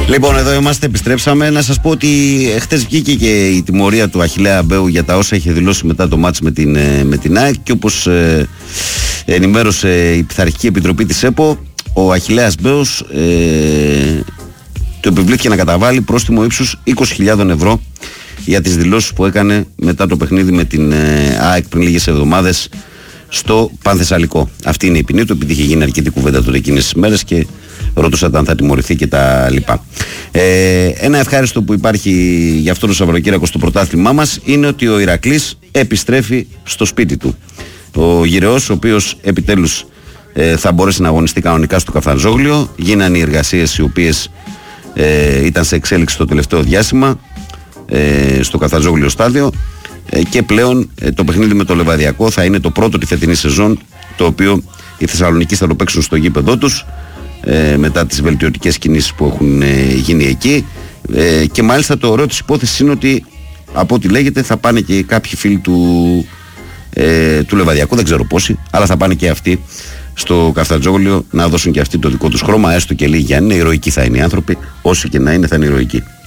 Λοιπόν, εδώ είμαστε, επιστρέψαμε. Να σας πω ότι χτες βγήκε και η τιμωρία του Αχιλλέα Μπέου για τα όσα είχε δηλώσει μετά το μάτς με την ΑΕΚ, και όπως ενημέρωσε η Πειθαρχική Επιτροπή της ΕΠΟ, ο Αχιλλέας Μπέους του επιβλήθηκε να καταβάλει πρόστιμο ύψους 20.000 ευρώ για τις δηλώσεις που έκανε μετά το παιχνίδι με την ΑΕΚ πριν λίγες εβδομάδες στο Πανθεσσαλικό. Αυτή είναι η ποινή του, επειδή είχε γίνει αρκετή κουβέντα τότε εκείνες τις μέρες και ρωτούσατε αν θα τιμωρηθεί και τα λοιπά. Ένα ευχάριστο που υπάρχει για αυτό το Σαββατοκύριακο στο πρωτάθλημά μας είναι ότι ο Ηρακλής επιστρέφει στο σπίτι του. Ο Γυρεός, ο οποίος επιτέλους θα μπορέσει να αγωνιστεί κανονικά στο Καφτατζόγλιο. Γίνανε οι εργασίες οι οποίες ήταν σε εξέλιξη το τελευταίο διάστημα στο Καφτατζόγλιο στάδιο, και πλέον το παιχνίδι με το Λεβαδιακό θα είναι το πρώτο τη φετινή σεζόν, το οποίο οι Θεσσαλονικείς θα το παίξουν στο γήπεδό τους μετά τις βελτιωτικές κινήσεις που έχουν γίνει εκεί, και μάλιστα το ωραίο της υπόθεσης είναι ότι από ό,τι λέγεται θα πάνε και κάποιοι φίλοι του Λεβαδιακού, δεν ξέρω πόσοι, αλλά θα πάνε και αυτοί στο Καφτατζόγλιο να δώσουν και αυτοί το δικό τους χρώμα, έστω και λίγοι αν είναι. Ηρωικοί θα είναι οι άνθρωποι, όσοι και να είναι θα είναι ηρωικοί.